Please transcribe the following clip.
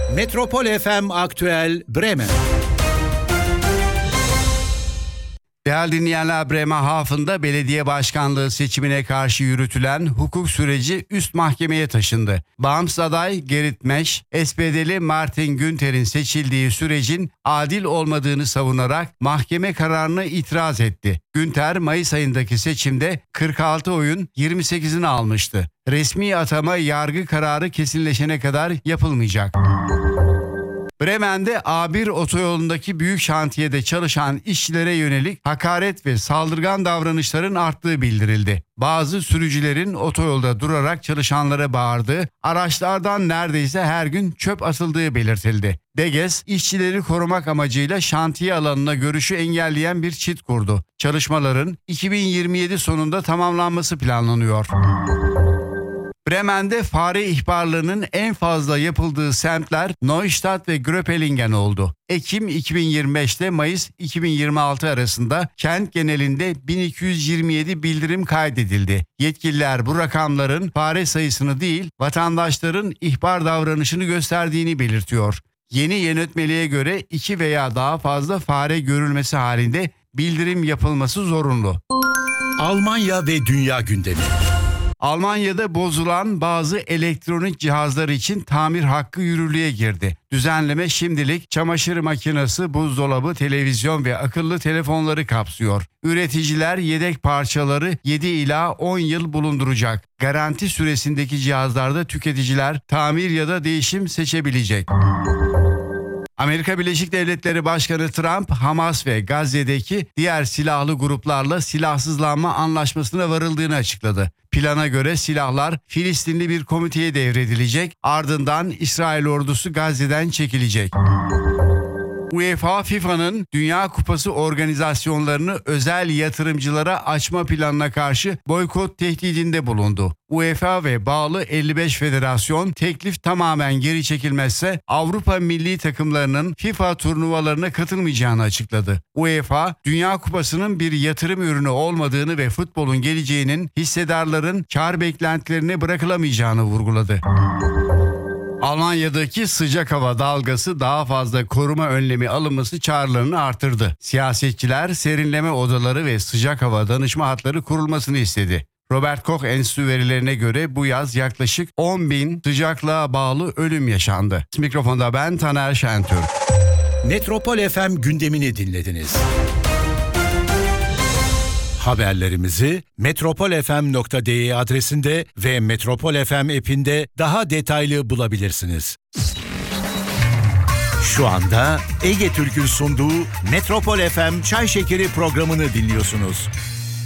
Metropol FM Aktüel Bremen. Değerli dinleyenler, Bremerhaven'da belediye başkanlığı seçimine karşı yürütülen hukuk süreci üst mahkemeye taşındı. Bağımsız aday Gerrit Mesch, SPD'li Martin Günther'in seçildiği sürecin adil olmadığını savunarak mahkeme kararına itiraz etti. Günther, Mayıs ayındaki seçimde 46 oyun 28'ini almıştı. Resmi atama yargı kararı kesinleşene kadar yapılmayacak. Bremen'de A1 otoyolundaki büyük şantiyede çalışan işçilere yönelik hakaret ve saldırgan davranışların arttığı bildirildi. Bazı sürücülerin otoyolda durarak çalışanlara bağırdığı, araçlardan neredeyse her gün çöp atıldığı belirtildi. DGES, işçileri korumak amacıyla şantiye alanına görüşü engelleyen bir çit kurdu. Çalışmaların 2027 sonunda tamamlanması planlanıyor. Bremen'de fare ihbarlarının en fazla yapıldığı semtler Neustadt ve Gröpelingen oldu. Ekim 2025'te Mayıs 2026 arasında kent genelinde 1227 bildirim kaydedildi. Yetkililer bu rakamların fare sayısını değil, vatandaşların ihbar davranışını gösterdiğini belirtiyor. Yeni yönetmeliğe göre 2 veya daha fazla fare görülmesi halinde bildirim yapılması zorunlu. Almanya ve dünya gündemi. Almanya'da bozulan bazı elektronik cihazlar için tamir hakkı yürürlüğe girdi. Düzenleme şimdilik çamaşır makinesi, buzdolabı, televizyon ve akıllı telefonları kapsıyor. Üreticiler yedek parçaları 7 ila 10 yıl bulunduracak. Garanti süresindeki cihazlarda tüketiciler tamir ya da değişim seçebilecek. Amerika Birleşik Devletleri Başkanı Trump, Hamas ve Gazze'deki diğer silahlı gruplarla silahsızlanma anlaşmasına varıldığını açıkladı. Plana göre silahlar Filistinli bir komiteye devredilecek, ardından İsrail ordusu Gazze'den çekilecek. UEFA, FIFA'nın Dünya Kupası organizasyonlarını özel yatırımcılara açma planına karşı boykot tehdidinde bulundu. UEFA ve bağlı 55 federasyon teklif tamamen geri çekilmezse Avrupa milli takımlarının FIFA turnuvalarına katılmayacağını açıkladı. UEFA, Dünya Kupası'nın bir yatırım ürünü olmadığını ve futbolun geleceğinin hissedarların kar beklentilerine bırakılamayacağını vurguladı. Almanya'daki sıcak hava dalgası daha fazla koruma önlemi alınması çağrılarını artırdı. Siyasetçiler serinleme odaları ve sıcak hava danışma hatları kurulmasını istedi. Robert Koch Enstitüsü verilerine göre bu yaz yaklaşık 10.000 sıcaklığa bağlı ölüm yaşandı. Mikrofonda ben Taner Şentürk. Metropol FM gündemini dinlediniz. Haberlerimizi metropolfm.de adresinde ve Metropol FM app'inde daha detaylı bulabilirsiniz. Şu anda Ege Türk'ün sunduğu Metropol FM Çay Şekeri programını dinliyorsunuz.